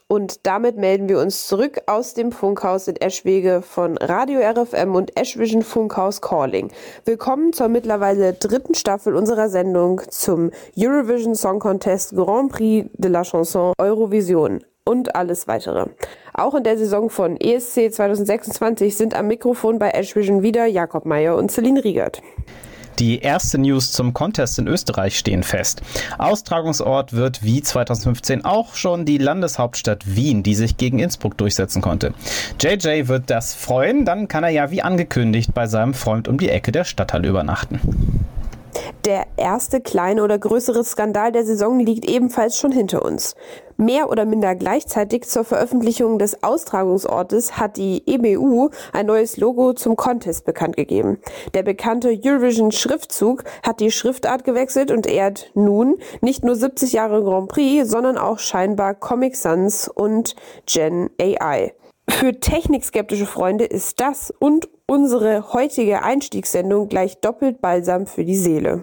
Und damit melden wir uns zurück aus dem Funkhaus in Eschwege von Radio RFM und Eschvision Funkhaus Calling. Willkommen zur mittlerweile 3. Staffel unserer Sendung zum Eurovision Song Contest Grand Prix de la Chanson Eurovision und alles weitere. Auch in der Saison von ESC 2026 sind am Mikrofon bei Eschvision wieder Jakob Meyer und Celine Riegert. Die erste News zum Contest in Österreich stehen fest. Austragungsort wird wie 2015 auch schon die Landeshauptstadt Wien, die sich gegen Innsbruck durchsetzen konnte. JJ wird das freuen, dann kann er ja wie angekündigt bei seinem Freund um die Ecke der Stadthalle übernachten. Der erste kleine oder größere Skandal der Saison liegt ebenfalls schon hinter uns. Mehr oder minder gleichzeitig zur Veröffentlichung des Austragungsortes hat die EBU ein neues Logo zum Contest bekannt gegeben. Der bekannte Eurovision-Schriftzug hat die Schriftart gewechselt und ehrt nun nicht nur 70 Jahre Grand Prix, sondern auch scheinbar Comic Sans und Gen AI. Für technikskeptische Freunde ist das und unsere heutige Einstiegssendung gleich doppelt Balsam für die Seele.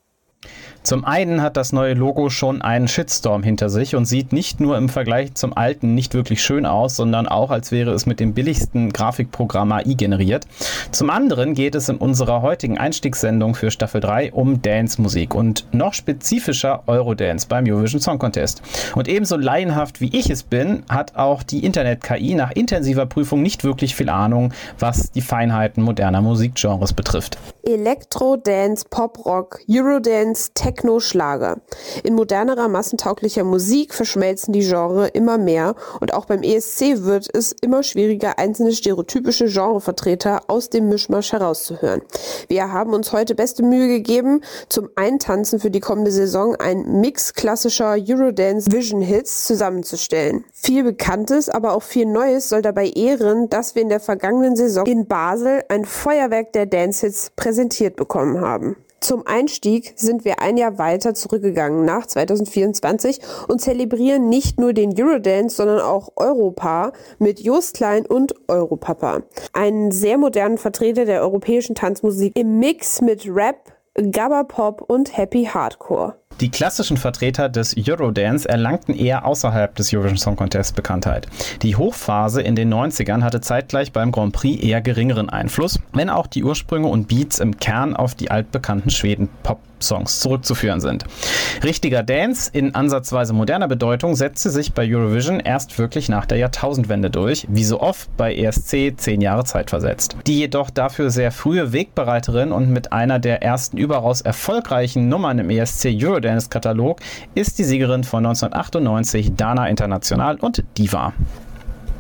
Zum einen hat das neue Logo schon einen Shitstorm hinter sich und sieht nicht nur im Vergleich zum alten nicht wirklich schön aus, sondern auch, als wäre es mit dem billigsten Grafikprogramm AI generiert. Zum anderen geht es in unserer heutigen Einstiegssendung für Staffel 3 um Dance-Musik und noch spezifischer Eurodance beim Eurovision Song Contest. Und ebenso laienhaft wie ich es bin, hat auch die Internet-KI nach intensiver Prüfung nicht wirklich viel Ahnung, was die Feinheiten moderner Musikgenres betrifft. Elektro, Dance, Pop, Rock, Eurodance, Techno, Schlager. In modernerer, massentauglicher Musik verschmelzen die Genres immer mehr und auch beim ESC wird es immer schwieriger, einzelne stereotypische Genrevertreter aus dem Mischmasch herauszuhören. Wir haben uns heute beste Mühe gegeben, zum Eintanzen für die kommende Saison ein Mix klassischer Eurodance Vision Hits zusammenzustellen. Viel Bekanntes, aber auch viel Neues soll dabei ehren, dass wir in der vergangenen Saison in Basel ein Feuerwerk der Dance-Hits präsentiert bekommen haben. Zum Einstieg sind wir ein Jahr weiter zurückgegangen nach 2024 und zelebrieren nicht nur den Eurodance, sondern auch Europa mit Jost Klein und Europapa. Einen sehr modernen Vertreter der europäischen Tanzmusik im Mix mit Rap, Gabba-Pop und Happy Hardcore. Die klassischen Vertreter des Eurodance erlangten eher außerhalb des Eurovision Song Contest Bekanntheit. Die Hochphase in den 90ern hatte zeitgleich beim Grand Prix eher geringeren Einfluss, wenn auch die Ursprünge und Beats im Kern auf die altbekannten Schweden-Pop-Songs zurückzuführen sind. Richtiger Dance in ansatzweise moderner Bedeutung setzte sich bei Eurovision erst wirklich nach der Jahrtausendwende durch, wie so oft bei ESC 10 Jahre Zeit versetzt. Die jedoch dafür sehr frühe Wegbereiterin und mit einer der ersten überaus erfolgreichen Nummern im ESC Eurodance-Katalog ist die Siegerin von 1998, Dana International und Diva.